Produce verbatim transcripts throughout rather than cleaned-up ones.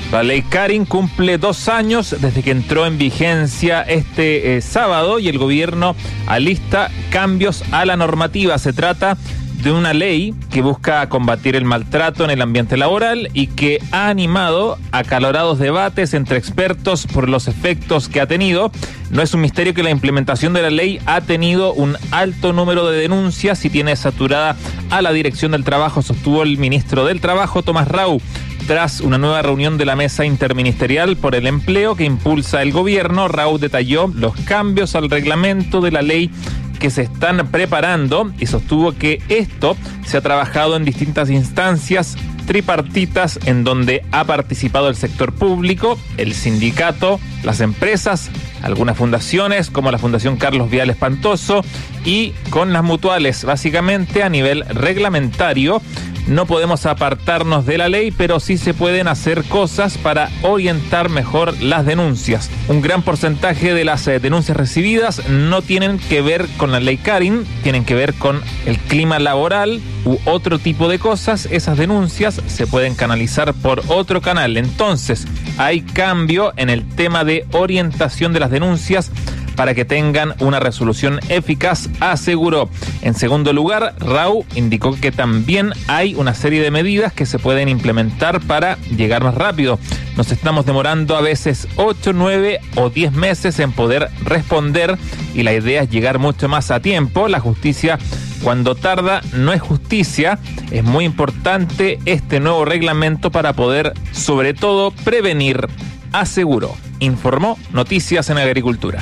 La ley Karin cumple dos años desde que entró en vigencia este eh, sábado y el gobierno alista cambios a la normativa. Se trata de una ley que busca combatir el maltrato en el ambiente laboral y que ha animado acalorados debates entre expertos por los efectos que ha tenido. No es un misterio que la implementación de la ley ha tenido un alto número de denuncias y tiene saturada a la Dirección del Trabajo, sostuvo el ministro del Trabajo, Tomás Rau. Tras una nueva reunión de la Mesa Interministerial por el Empleo que impulsa el gobierno, Rau detalló los cambios al reglamento de la ley que se están preparando y sostuvo que esto se ha trabajado en distintas instancias tripartitas en donde ha participado el sector público, el sindicato, las empresas, algunas fundaciones como la Fundación Carlos Vial Espantoso y con las mutuales. Básicamente a nivel reglamentario no podemos apartarnos de la ley, pero sí se pueden hacer cosas para orientar mejor las denuncias. Un gran porcentaje de las eh, denuncias recibidas no tienen que ver con la ley Karin, tienen que ver con el clima laboral u otro tipo de cosas. Esas denuncias se pueden canalizar por otro canal. Entonces, hay cambio en el tema de orientación de las denuncias para que tengan una resolución eficaz, aseguró. En segundo lugar, Rau indicó que también hay una serie de medidas que se pueden implementar para llegar más rápido. Nos estamos demorando a veces ocho, nueve o diez meses en poder responder y la idea es llegar mucho más a tiempo. La justicia, cuando tarda, no es justicia. Es muy importante este nuevo reglamento para poder, sobre todo, prevenir, aseguró. Informó Noticias en Agricultura.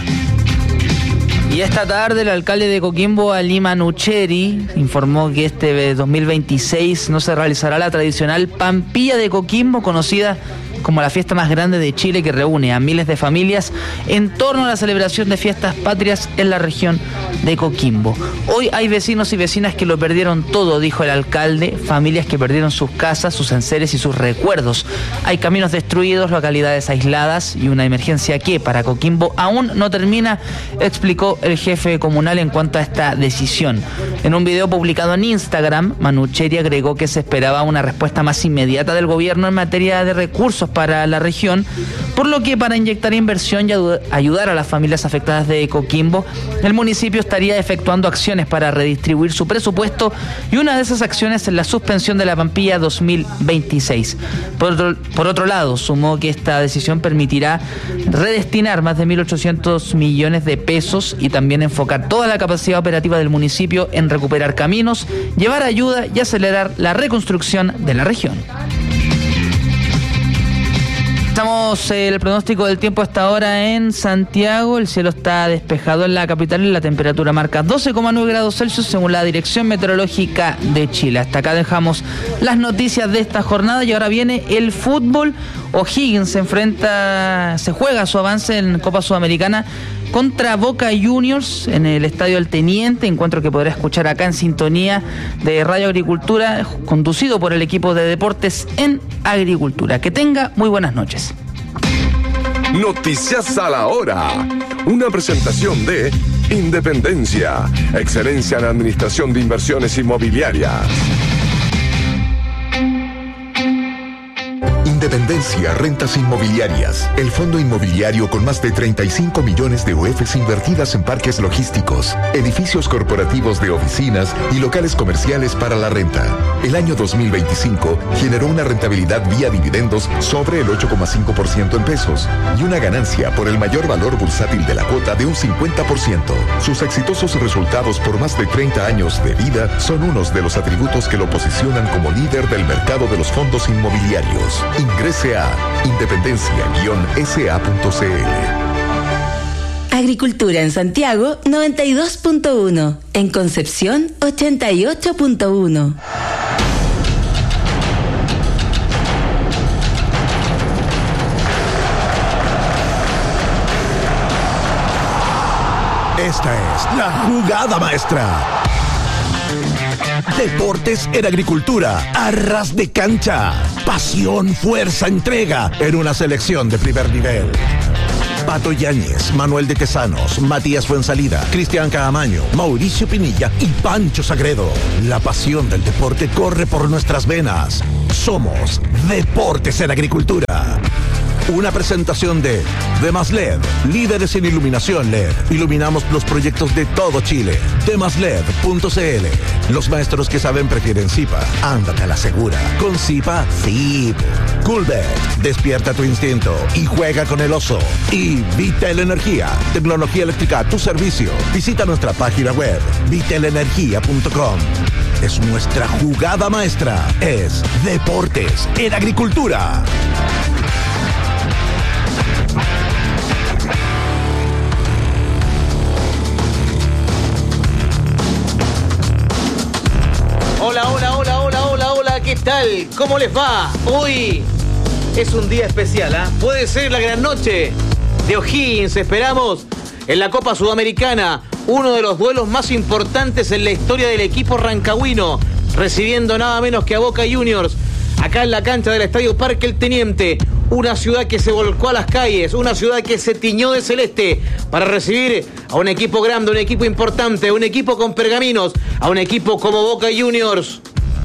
Y esta tarde el alcalde de Coquimbo, Ali Manucheri, informó que este dos mil veintiséis no se realizará la tradicional Pampilla de Coquimbo, conocida como la fiesta más grande de Chile que reúne a miles de familias en torno a la celebración de fiestas patrias en la región de Coquimbo. Hoy hay vecinos y vecinas que lo perdieron todo, dijo el alcalde, familias que perdieron sus casas, sus enseres y sus recuerdos. Hay caminos destruidos, localidades aisladas y una emergencia que para Coquimbo aún no termina, explicó el jefe comunal en cuanto a esta decisión. En un video publicado en Instagram, Manucheri agregó que se esperaba una respuesta más inmediata del gobierno en materia de recursos para la región, por lo que para inyectar inversión y ayudar a las familias afectadas de Coquimbo, el municipio estaría efectuando acciones para redistribuir su presupuesto y una de esas acciones es la suspensión de la Pampilla dos mil veintiséis. Por otro, por otro lado, sumó que esta decisión permitirá redestinar más de mil ochocientos millones de pesos y también enfocar toda la capacidad operativa del municipio en recuperar caminos, llevar ayuda y acelerar la reconstrucción de la región. Estamos eh, el pronóstico del tiempo hasta ahora en Santiago. El cielo está despejado en la capital y la temperatura marca doce coma nueve grados Celsius según la Dirección Meteorológica de Chile. Hasta acá dejamos las noticias de esta jornada y ahora viene el fútbol. O'Higgins se enfrenta, se juega su avance en Copa Sudamericana contra Boca Juniors en el Estadio El Teniente, encuentro que podrá escuchar acá en sintonía de Radio Agricultura, conducido por el equipo de Deportes en Agricultura. Que tenga muy buenas noches. Noticias a la hora. Una presentación de Independencia, excelencia en administración de inversiones inmobiliarias. Independencia Rentas Inmobiliarias, el fondo inmobiliario con más de treinta y cinco millones de U Efes invertidas en parques logísticos, edificios corporativos de oficinas y locales comerciales para la renta. El año dos mil veinticinco generó una rentabilidad vía dividendos sobre el ocho coma cinco por ciento en pesos y una ganancia por el mayor valor bursátil de la cuota de un cincuenta por ciento. Sus exitosos resultados por más de treinta años de vida son unos de los atributos que lo posicionan como líder del mercado de los fondos inmobiliarios. Ingrese a independencia guion s a punto c l. Agricultura en Santiago noventa y dos punto uno, en Concepción ochenta y ocho punto uno. Esta es la jugada maestra. Deportes en Agricultura, a ras de cancha. Pasión, fuerza, entrega en una selección de primer nivel. Pato Yáñez, Manuel de Tesanos, Matías Fuensalida, Cristian Caamaño, Mauricio Pinilla y Pancho Sagredo. La pasión del deporte corre por nuestras venas. Somos Deportes en Agricultura. Una presentación de Demas L E D, líderes en iluminación L E D. Iluminamos los proyectos de todo Chile. demas led punto c l. Los maestros que saben prefieren Zipa. Ándate a la segura. Con Zipa, sí. Coolbet, despierta tu instinto y juega con el oso. Y Vitel Energía, tecnología eléctrica a tu servicio. Visita nuestra página web, vitel energía punto com. Es nuestra jugada maestra. Es deportes en agricultura. Hola, hola, hola, hola, hola, hola, ¿qué tal? ¿Cómo les va? Hoy es un día especial, ¿ah? ¿eh? Puede ser la gran noche de O'Higgins. Esperamos en la Copa Sudamericana uno de los duelos más importantes en la historia del equipo rancagüino, recibiendo nada menos que a Boca Juniors, acá en la cancha del Estadio Parque El Teniente. Una ciudad que se volcó a las calles, una ciudad que se tiñó de celeste para recibir a un equipo grande, un equipo importante, un equipo con pergaminos, a un equipo como Boca Juniors.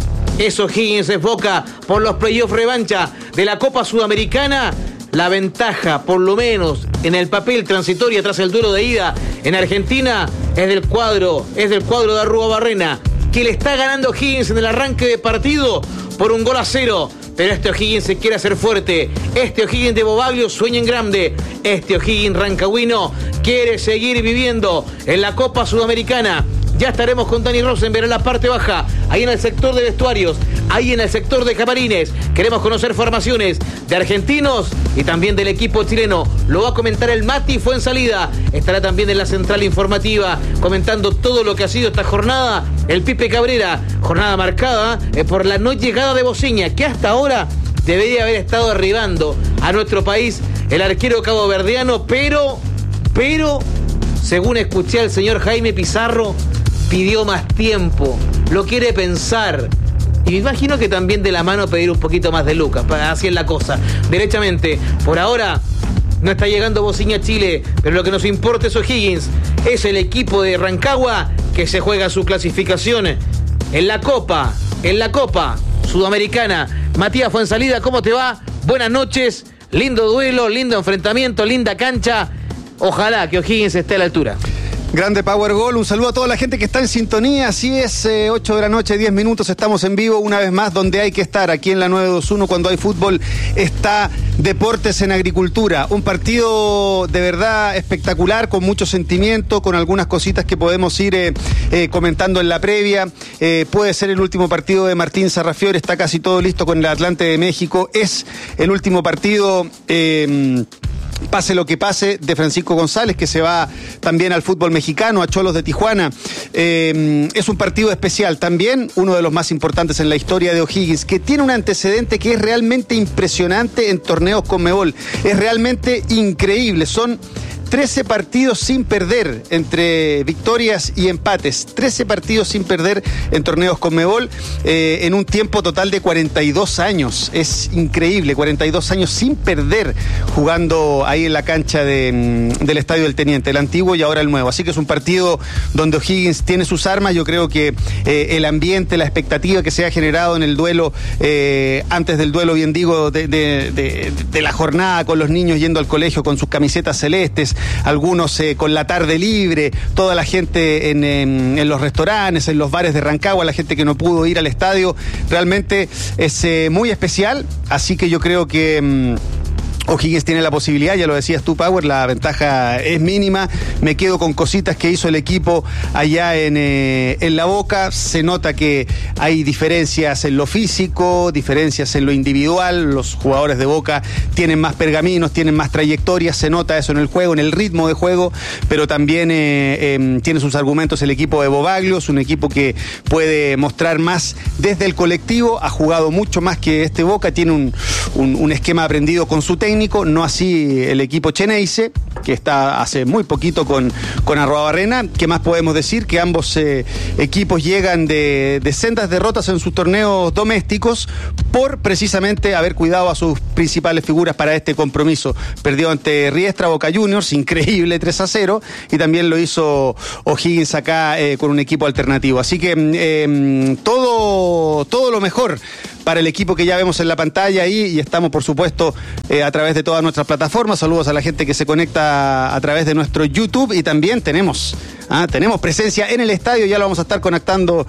Eso O'Higgins es Boca por los playoffs revancha de la Copa Sudamericana. La ventaja, por lo menos en el papel transitoria tras el duelo de ida en Argentina, es del cuadro, es del cuadro de Arruabarrena, que le está ganando O'Higgins en el arranque de partido por un gol a cero. Pero este O'Higgins se quiere hacer fuerte. Este O'Higgins de Bobaglio sueña en grande. Este O'Higgins rancagüino quiere seguir viviendo en la Copa Sudamericana. Ya estaremos con Dani Rosenberg en la parte baja, ahí en el sector de vestuarios, ahí en el sector de camarines. Queremos conocer formaciones de argentinos y también del equipo chileno. Lo va a comentar el Mati Fuensalida. Estará también en la central informativa comentando todo lo que ha sido esta jornada el Pipe Cabrera. Jornada marcada eh, por la no llegada de Bociña, que hasta ahora debería haber estado arribando a nuestro país el arquero caboverdiano, pero, pero, según escuché al señor Jaime Pizarro, pidió más tiempo, lo quiere pensar. Y me imagino que también de la mano pedir un poquito más de lucas, así es la cosa. Derechamente, por ahora no está llegando Bociña a Chile, pero lo que nos importa es O'Higgins. Es el equipo de Rancagua que se juega su clasificación en la Copa, en la Copa Sudamericana. Matías Fuensalida, ¿cómo te va? Buenas noches, lindo duelo, lindo enfrentamiento, linda cancha. Ojalá que O'Higgins esté a la altura. Grande Power Gol, un saludo a toda la gente que está en sintonía. Así es, eh, ocho de la noche, diez minutos, estamos en vivo una vez más donde hay que estar, aquí en la nueve dos uno. Cuando hay fútbol está Deportes en Agricultura. Un partido de verdad espectacular, con mucho sentimiento, con algunas cositas que podemos ir eh, eh, comentando en la previa. Eh, puede ser el último partido de Martín Sarrafiore, está casi todo listo con el Atlante de México. Es el último partido... Eh, pase lo que pase, de Francisco González, que se va también al fútbol mexicano, a Cholos de Tijuana. Eh, es un partido especial, también uno de los más importantes en la historia de O'Higgins, que tiene un antecedente que es realmente impresionante en torneos Conmebol. Es realmente increíble, son trece partidos sin perder, entre victorias y empates. trece partidos sin perder en torneos Conmebol eh, en un tiempo total de cuarenta y dos años. Es increíble, cuarenta y dos años sin perder jugando ahí en la cancha de, del Estadio del Teniente, el antiguo y ahora el nuevo. Así que es un partido donde O'Higgins tiene sus armas. Yo creo que eh, el ambiente, la expectativa que se ha generado en el duelo, eh, antes del duelo, bien digo, de, de, de, de la jornada, con los niños yendo al colegio con sus camisetas celestes, algunos eh, con la tarde libre, toda la gente en, en, en los restaurantes, en los bares de Rancagua, la gente que no pudo ir al estadio, realmente es eh, muy especial, así que yo creo que... Mmm, O'Higgins tiene la posibilidad, ya lo decías tú, Power, la ventaja es mínima. Me quedo con cositas que hizo el equipo allá en, eh, en La Boca. Se nota que hay diferencias en lo físico, diferencias en lo individual. Los jugadores de Boca tienen más pergaminos, tienen más trayectorias, se nota eso en el juego, en el ritmo de juego, pero también eh, eh, tiene sus argumentos el equipo de Bobaglio. Es un equipo que puede mostrar más desde el colectivo, ha jugado mucho más que este Boca, tiene un, un, un esquema aprendido con su técnico. No así el equipo Cheneise, que está hace muy poquito con, con Arruabarrena. ¿Qué más podemos decir? Que ambos eh, equipos llegan de, de sendas derrotas en sus torneos domésticos por precisamente haber cuidado a sus principales figuras para este compromiso. Perdió ante Riestra, Boca Juniors, increíble, tres a cero, y también lo hizo O'Higgins acá eh, con un equipo alternativo. Así que eh, todo, todo lo mejor para el equipo que ya vemos en la pantalla ahí, y estamos por supuesto eh, a través de todas nuestras plataformas. Saludos a la gente que se conecta a través de nuestro YouTube, y también tenemos, ah, tenemos presencia en el estadio, ya lo vamos a estar conectando,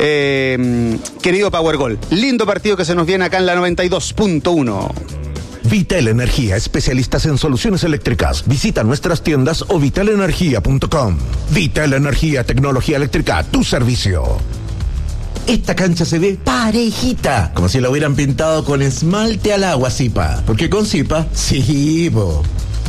eh, querido Powergol. Lindo partido que se nos viene acá en la noventa y dos punto uno. Vital Energía, especialistas en soluciones eléctricas. Visita nuestras tiendas o vital energía punto com. Vital Energía, tecnología eléctrica, tu servicio. Esta cancha se ve parejita, como si la hubieran pintado con esmalte al agua, Zipa. Porque con Zipa, sí, bo.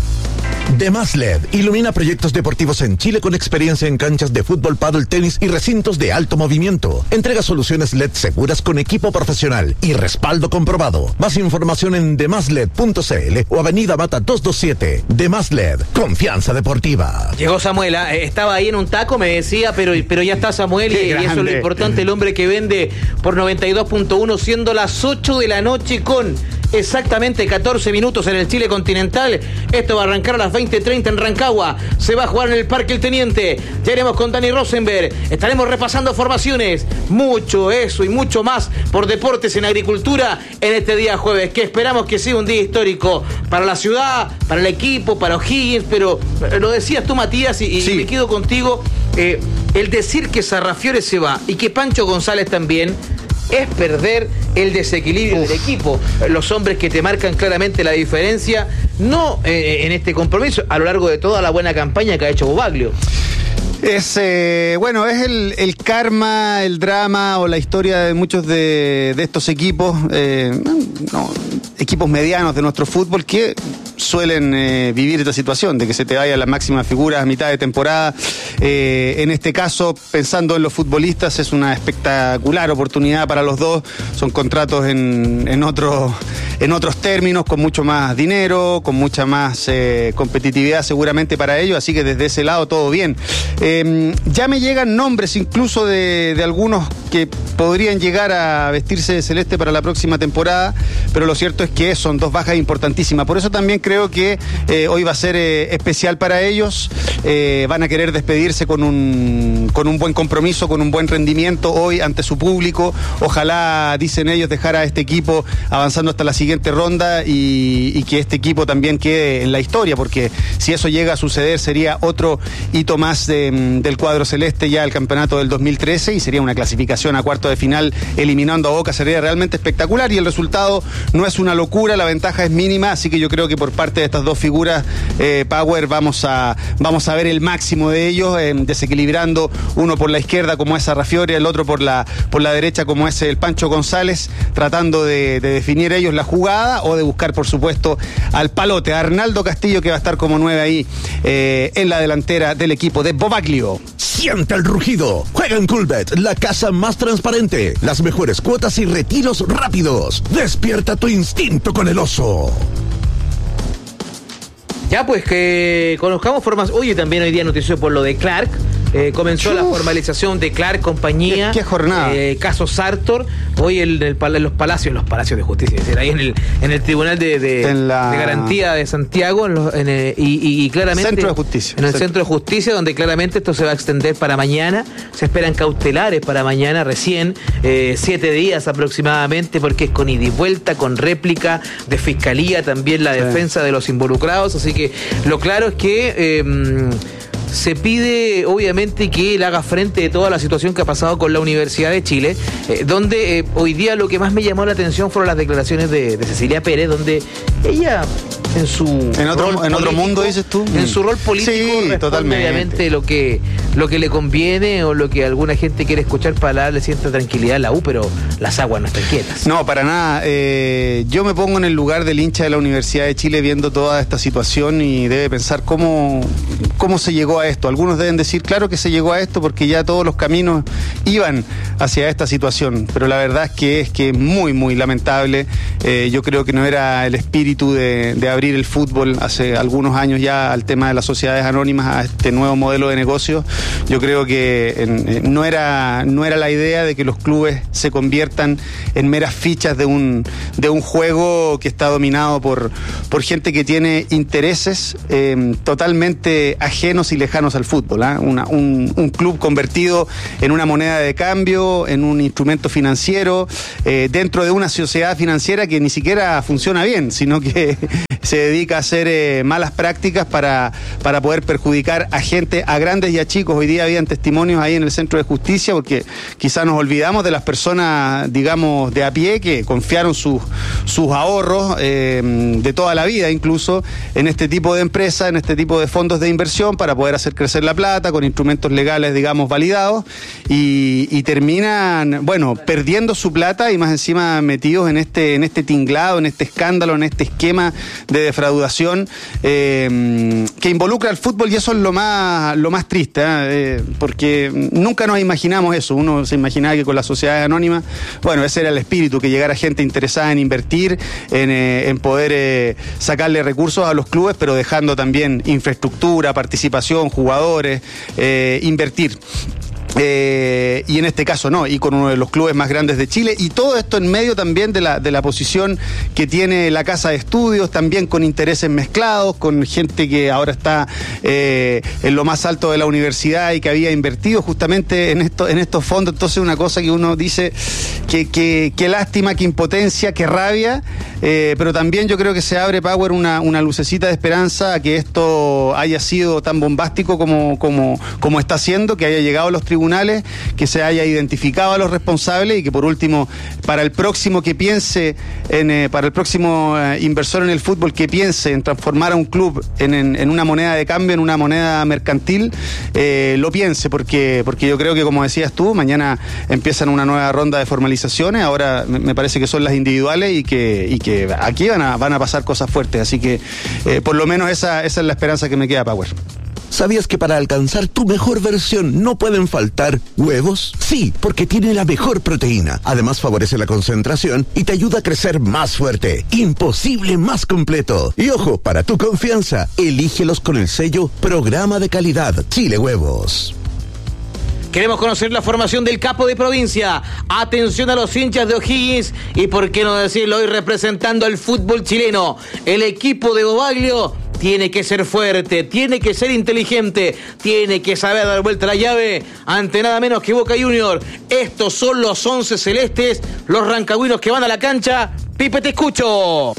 Demás L E D ilumina proyectos deportivos en Chile con experiencia en canchas de fútbol, pádel, tenis y recintos de alto movimiento. Entrega soluciones L E D seguras con equipo profesional y respaldo comprobado. Más información en demás led punto c l o Avenida Mata doscientos veintisiete. Demás L E D, confianza deportiva. Llegó Samuela, eh, estaba ahí en un taco, me decía, pero, pero ya está Samuel, y, y eso es lo importante, el hombre que vende por noventa y dos punto uno, siendo las ocho de la noche con exactamente catorce minutos en el Chile continental. Esto va a arrancar a las veinte treinta en Rancagua. Se va a jugar en el Parque El Teniente. Ya iremos con Dani Rosenberg. Estaremos repasando formaciones. Mucho eso y mucho más por Deportes en Agricultura en este día jueves, que esperamos que sea un día histórico para la ciudad, para el equipo, para O'Higgins. Pero lo decías tú, Matías, y, sí. y me quedo contigo. Eh, el decir que Sarrafiore se va y que Pancho González también es perder el desequilibrio Uf. del equipo. Los hombres que te marcan claramente la diferencia, no eh, en este compromiso, a lo largo de toda la buena campaña que ha hecho Bobaglio. Es, eh, bueno, es el, el karma, el drama o la historia de muchos de, de estos equipos, eh, no, equipos medianos de nuestro fútbol que suelen eh, vivir esta situación de que se te vayan las máximas figuras a mitad de temporada. Eh, en este caso, pensando en los futbolistas, es una espectacular oportunidad para los dos. Son contratos en, en, otro, en otros términos, con mucho más dinero, con mucha más eh, competitividad seguramente para ellos, así que desde ese lado todo bien. Eh, ya me llegan nombres incluso de, de algunos que podrían llegar a vestirse de celeste para la próxima temporada, pero lo cierto es que son dos bajas importantísimas. Por eso también creo que eh, hoy va a ser eh, especial para ellos. Eh, van a querer despedirse con un, con un buen compromiso, con un buen rendimiento hoy ante su público. Ojalá, dicen ellos, dejar a este equipo avanzando hasta la siguiente ronda y, y que este equipo también quede en la historia, porque si eso llega a suceder sería otro hito más de, del cuadro celeste ya al campeonato del dos mil trece, y sería una clasificación a cuarto de final eliminando a Boca. Sería realmente espectacular, y el resultado no es una locura, la ventaja es mínima, así que yo creo que por parte de estas dos figuras, eh, Power, vamos a, vamos a ver el máximo de ellos, eh, desequilibrando uno por la izquierda como es Sarrafiore, el otro por la, por la derecha como es el Pancho González, tratando de, de definir ellos la jugada o de buscar, por supuesto, al palote, a Arnaldo Castillo, que va a estar como nueve ahí eh, en la delantera del equipo de Bobaglio. Siente el rugido. Juega en Coolbet, la casa más transparente, las mejores cuotas y retiros rápidos. Despierta tu instinto con el oso. Ya, pues que conozcamos formas. Oye, también hoy día notició por lo de Clark. Eh, comenzó Uf. la formalización de Clark, compañía. ¿Qué, qué jornada? Eh, caso Sartor. Hoy en, el, en los palacios, los palacios de justicia, es decir, ahí en el, en el Tribunal de, de, la... de Garantía de Santiago, en los, en el, y, y, y claramente. Centro de Justicia. En el Centro. Centro de Justicia, donde claramente esto se va a extender para mañana. Se esperan cautelares para mañana recién, eh, siete días aproximadamente, porque es con ida y vuelta, con réplica de fiscalía, también la sí. defensa de los involucrados. Así que lo claro es que. Eh, Se pide, obviamente, que él haga frente de toda la situación que ha pasado con la Universidad de Chile, eh, donde eh, hoy día lo que más me llamó la atención fueron las declaraciones de, de Cecilia Pérez, donde ella, en su en otro, rol en político, otro mundo, dices tú, en su rol político, sí, responde totalmente. obviamente lo que, lo que le conviene o lo que alguna gente quiere escuchar para darle cierta tranquilidad a la U, pero las aguas no están quietas. No, para nada. Eh, yo me pongo en el lugar del hincha de la Universidad de Chile viendo toda esta situación y debe pensar cómo, cómo se llegó a esto. Algunos deben decir, claro que se llegó a esto porque ya todos los caminos iban hacia esta situación, pero la verdad es que es que es muy, muy lamentable. Eh, yo creo que no era el espíritu de, de abrir el fútbol hace algunos años ya al tema de las sociedades anónimas, a este nuevo modelo de negocio. Yo creo que en, en, no era no era la idea de que los clubes se conviertan en meras fichas de un de un juego que está dominado por, por gente que tiene intereses eh, totalmente ajenos y lejanos al fútbol, ¿eh? Una, un, un club convertido en una moneda de cambio, en un instrumento financiero, eh, dentro de una sociedad financiera que ni siquiera funciona bien, sino que se dedica a hacer eh, malas prácticas para, para poder perjudicar a gente, a grandes y a chicos. Hoy día habían testimonios ahí en el Centro de Justicia, porque quizás nos olvidamos de las personas, digamos, de a pie, que confiaron sus, sus ahorros eh, de toda la vida, incluso, en este tipo de empresas, en este tipo de fondos de inversión, para poder hacer crecer la plata con instrumentos legales, digamos, validados, y, y terminan, bueno, perdiendo su plata y más encima metidos en este, en este tinglado, en este escándalo, en este esquema de defraudación eh, que involucra al fútbol, y eso es lo más lo más triste, ¿eh? Eh, porque nunca nos imaginamos eso. Uno se imaginaba que con la sociedad anónima, bueno, ese era el espíritu, que llegara gente interesada en invertir, en, eh, en poder eh, sacarle recursos a los clubes, pero dejando también infraestructura, participación, jugadores, eh, invertir. Eh, y en este caso no, y con uno de los clubes más grandes de Chile, y todo esto en medio también de la, de la posición que tiene la Casa de Estudios, también con intereses mezclados, con gente que ahora está eh, en lo más alto de la universidad y que había invertido justamente en, esto, en estos fondos. Entonces, una cosa que uno dice que, que, que lástima, que impotencia, que rabia, eh, pero también yo creo que se abre, Power, una, una lucecita de esperanza a que esto haya sido tan bombástico como, como, como está siendo, que haya llegado a los tribunales, que se haya identificado a los responsables, y que por último, para el próximo que piense en, eh, para el próximo eh, inversor en el fútbol que piense en transformar a un club en, en, en una moneda de cambio, en una moneda mercantil, eh, lo piense, porque, porque yo creo que, como decías tú, mañana empiezan una nueva ronda de formalizaciones. Ahora me parece que son las individuales, y que, y que aquí van a, van a pasar cosas fuertes, así que eh, por lo menos esa, esa es la esperanza que me queda, Power. ¿Sabías que para alcanzar tu mejor versión no pueden faltar huevos? Sí, porque tiene la mejor proteína. Además, favorece la concentración y te ayuda a crecer más fuerte. Imposible más completo. Y ojo, para tu confianza, elígelos con el sello Programa de Calidad Chile Huevos. Queremos conocer la formación del capo de provincia. Atención a los hinchas de O'Higgins, y por qué no decirlo, hoy representando al fútbol chileno. El equipo de Bobaglio tiene que ser fuerte, tiene que ser inteligente, tiene que saber dar vuelta a la llave ante nada menos que Boca Junior. Estos son los once celestes, los rancagüinos que van a la cancha. Pipe, te escucho.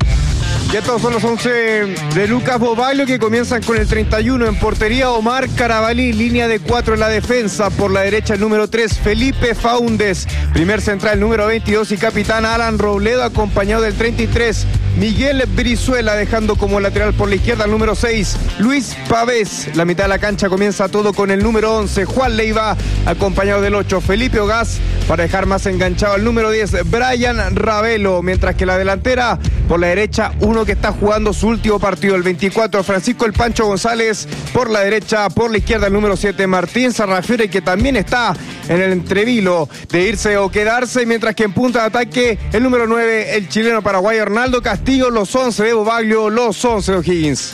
Ya todos son los once de Lucas Bobaglio, que comienzan con el treinta y uno en portería. Omar Carabalí, línea de cuatro en la defensa. Por la derecha el número tres, Felipe Faúndez. Primer central, número veintidós y capitán Alan Robledo, acompañado del treinta y tres, Miguel Brizuela, dejando como lateral por la izquierda el número seis, Luis Pavés. La mitad de la cancha comienza todo con el número once, Juan Leiva, acompañado del ocho, Felipe Ogaz, para dejar más enganchado al número diez, Brian Ravelo. Mientras que la delantera, por la derecha, uno que está jugando su último partido, el veinticuatro, Francisco El Pancho González. Por la derecha, por la izquierda, el número siete, Martín Sarrafiore, que también está en el entrevilo de irse o quedarse. Mientras que en punta de ataque, el número nueve, el chileno paraguayo Arnaldo Castillo. Los once de Bobaglio, los once de O'Higgins.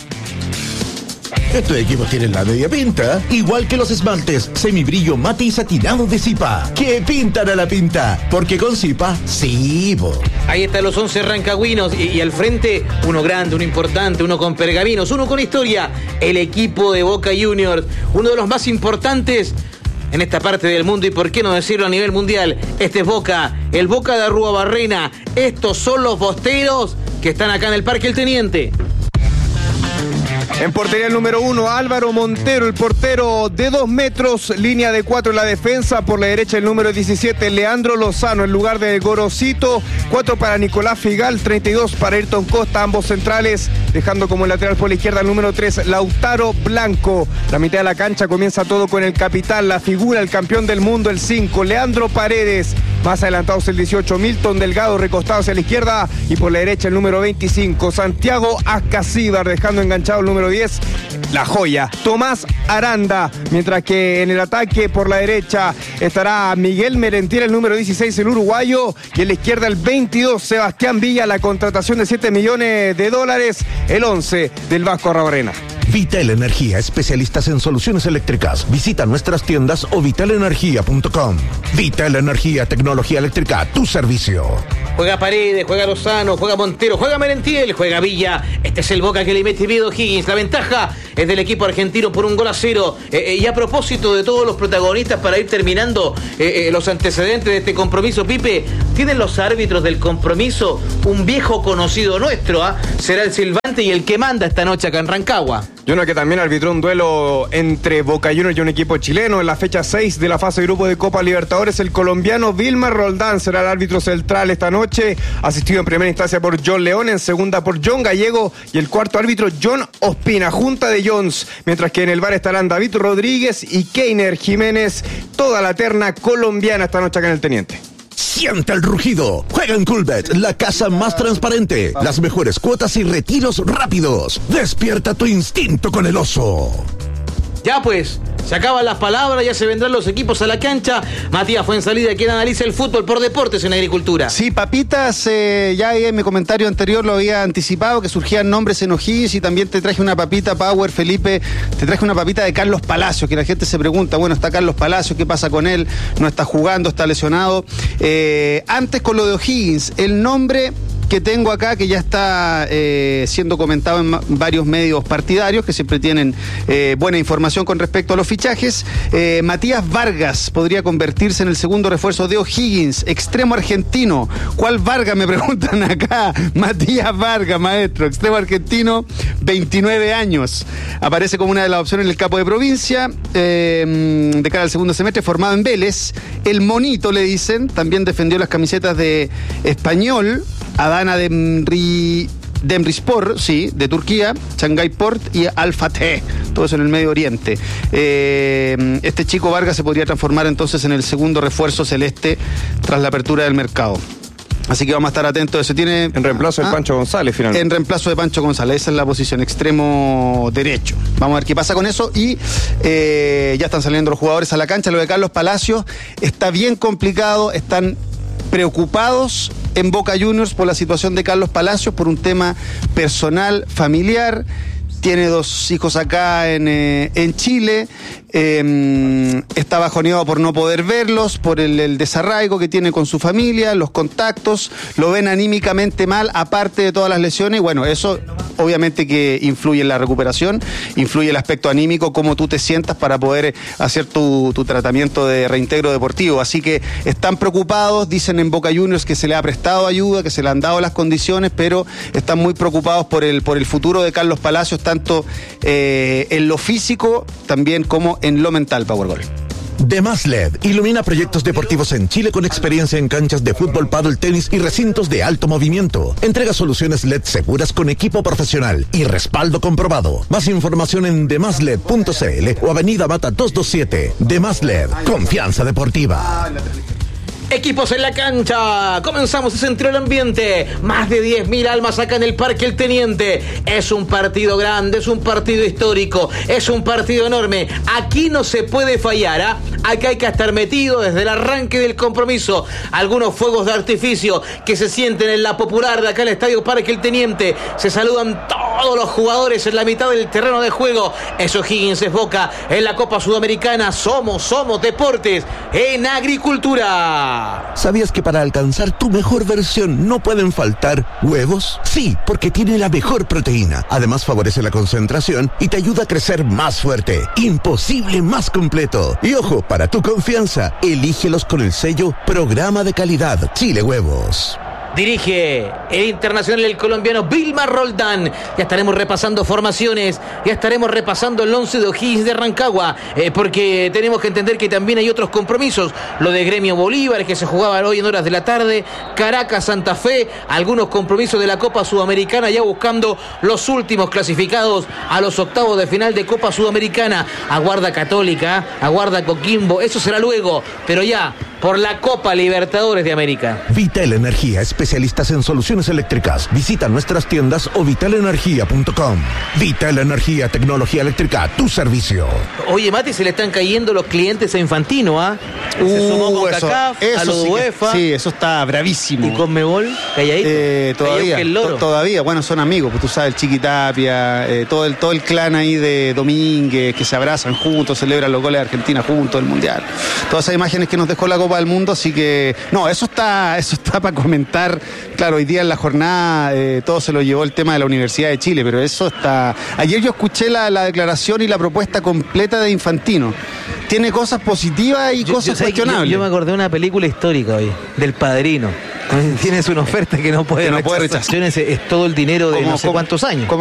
Estos equipos tienen la media pinta, igual que los esmaltes semibrillo mate y satinado de Zipa, que pintan a la pinta, porque con Zipa, sí, bo. Ahí están los once rancagüinos, y, y al frente uno grande, uno importante, uno con pergaminos, uno con historia, el equipo de Boca Juniors, uno de los más importantes en esta parte del mundo, y por qué no decirlo a nivel mundial. Este es Boca, el Boca de Arrua Barrena. Estos son los bosteros que están acá en el Parque El Teniente. En portería el número uno, Álvaro Montero, el portero de dos metros, línea de cuatro en la defensa. Por la derecha el número diecisiete, Leandro Lozano, en lugar de Gorosito. cuatro para Nicolás Figal, treinta y dos para Ayrton Costa, ambos centrales, dejando como lateral por la izquierda el número tres, Lautaro Blanco. La mitad de la cancha comienza todo con el capitán, la figura, el campeón del mundo, el cinco, Leandro Paredes. Más adelantados el dieciocho, Milton Delgado, recostado hacia la izquierda. Y por la derecha el número veinticinco, Santiago Ascasíbar, dejando enganchado el número diez, la joya, Tomás Aranda. Mientras que en el ataque por la derecha estará Miguel Merentiel, el número dieciséis, el uruguayo. Y en la izquierda el veintidós, Sebastián Villa, la contratación de siete millones de dólares, el once del Vasco Arrabarrena. Vital Energía, especialistas en soluciones eléctricas. Visita nuestras tiendas o vital energía punto com. Vital Energía, tecnología eléctrica a tu servicio. Juega Paredes, juega Lozano, juega Montero, juega Merentiel, juega Villa. Este es el Boca que le mete miedo a O'Higgins. La ventaja es del equipo argentino por un gol a cero. Eh, eh, y a propósito de todos los protagonistas, para ir terminando eh, eh, los antecedentes de este compromiso, Pipe, tienen los árbitros del compromiso un viejo conocido nuestro, ¿ah? ¿eh? Será el silbante y el que manda esta noche acá en Rancagua. Y uno que también arbitró un duelo entre Boca Juniors y un equipo chileno en la fecha seis de la fase de grupo de Copa Libertadores. El colombiano Vilmar Roldán será el árbitro central esta noche, asistido en primera instancia por John León, en segunda por John Gallego y el cuarto árbitro John Ospina, junta de Jones, mientras que en el bar estarán David Rodríguez y Keiner Jiménez, toda la terna colombiana esta noche acá en el Teniente. Siente el rugido. Juega en Coolbet, la casa más transparente. Las mejores cuotas y retiros rápidos. Despierta tu instinto con el oso. Ya pues, se acaban las palabras, ya se vendrán los equipos a la cancha. Matías Fuenzalida, quien analiza el fútbol por deportes en agricultura. Sí, papitas, eh, ya en mi comentario anterior lo había anticipado, que surgían nombres en O'Higgins, y también te traje una papita, Power, Felipe, te traje una papita de Carlos Palacios, que la gente se pregunta, bueno, está Carlos Palacios, ¿qué pasa con él? No está jugando, está lesionado. Eh, antes con lo de O'Higgins, el nombre que tengo acá, que ya está eh, siendo comentado en varios medios partidarios, que siempre tienen eh, buena información con respecto a los fichajes. eh, Matías Vargas podría convertirse en el segundo refuerzo de O'Higgins, extremo argentino. ¿Cuál Vargas? Me preguntan acá. Matías Vargas, maestro, extremo argentino, veintinueve años. Aparece como una de las opciones en el capo de provincia, eh, de cara al segundo semestre, formado en Vélez. El Monito, le dicen, también defendió las camisetas de Español, Adana Demri, Demirspor, sí, de Turquía, Shanghai Port y Al-Fateh, todo eso en el Medio Oriente. Eh, este chico Vargas se podría transformar entonces en el segundo refuerzo celeste tras la apertura del mercado. Así que vamos a estar atentos a eso. Tiene, en reemplazo ah, de Pancho González, finalmente. En reemplazo de Pancho González, esa es la posición, extremo derecho. Vamos a ver qué pasa con eso. Y eh, ya están saliendo los jugadores a la cancha. Lo de Carlos Palacios está bien complicado, están preocupados en Boca Juniors por la situación de Carlos Palacios, por un tema personal, familiar. Tiene dos hijos acá en, eh, en Chile. Eh, está bajoneado por no poder verlos, por el, el desarraigo que tiene con su familia, los contactos, lo ven anímicamente mal, aparte de todas las lesiones. Bueno, eso obviamente que influye en la recuperación, influye el aspecto anímico, cómo tú te sientas para poder hacer tu, tu tratamiento de reintegro deportivo. Así que están preocupados, dicen en Boca Juniors que se le ha prestado ayuda, que se le han dado las condiciones, pero están muy preocupados por el, por el futuro de Carlos Palacios, tanto eh, en lo físico también como en lo mental, Powerball. Demás L E D ilumina proyectos deportivos en Chile con experiencia en canchas de fútbol, pádel, tenis y recintos de alto movimiento. Entrega soluciones L E D seguras con equipo profesional y respaldo comprobado. Más información en demasled punto cl o Avenida Mata doscientos veintisiete. Demás L E D, confianza deportiva. Equipos en la cancha, comenzamos a sentir el ambiente, más de diez mil almas acá en el Parque El Teniente. Es un partido grande, es un partido histórico, es un partido enorme. Aquí no se puede fallar, ¿ah? ¿eh? Aquí hay que estar metido desde el arranque del compromiso. Algunos fuegos de artificio que se sienten en la popular de acá en el Estadio Parque El Teniente. Se saludan todos los jugadores en la mitad del terreno de juego. Es O'Higgins, es Boca en la Copa Sudamericana. Somos, somos deportes en agricultura. ¿Sabías que para alcanzar tu mejor versión no pueden faltar huevos? Sí, porque tiene la mejor proteína. Además favorece la concentración y te ayuda a crecer más fuerte. Imposible más completo. Y ojo, para tu confianza, elígelos con el sello Programa de Calidad Chile Huevos. Dirige el internacional, el colombiano Vilmar Roldán. Ya estaremos repasando formaciones, ya estaremos repasando el once de O'Higgins de Rancagua, eh, porque tenemos que entender que también hay otros compromisos. Lo de Gremio Bolívar, que se jugaba hoy en horas de la tarde, Caracas, Santa Fe, algunos compromisos de la Copa Sudamericana, ya buscando los últimos clasificados a los octavos de final de Copa Sudamericana. Aguarda Católica, aguarda Coquimbo, eso será luego, pero ya por la Copa Libertadores de América. Vital Energía, especialista especialistas en soluciones eléctricas. Visita nuestras tiendas o vital energía punto com. Vital Energía, tecnología eléctrica, tu servicio. Oye, Mati, se le están cayendo los clientes a Infantino, ¿ah? Se Uh, sumó con eso- CACAF, a eso los sí que- UEFA Sí, eso está bravísimo. y con Mebol, calladito. Eh, todavía, Callado que el loro. to- todavía, bueno, son amigos, pues tú sabes, el Chiqui Tapia, eh, todo el todo el clan ahí de Domínguez, que se abrazan juntos, celebran los goles de Argentina juntos, el Mundial. Todas esas imágenes que nos dejó la Copa del Mundo, así que, no, eso está, eso está para comentar. Claro, hoy día en la jornada eh, todo se lo llevó el tema de la Universidad de Chile, pero eso está... Ayer yo escuché la, la declaración y la propuesta completa de Infantino. Tiene cosas positivas y Yo- cosas yo, ¿sabes qué? cuestionables. Yo, yo me acordé de una película histórica hoy, del Padrino. Tienes una oferta que no puede Que no puede rechazar. rechazar. Es, es todo el dinero de Como- no sé como- cuántos años. como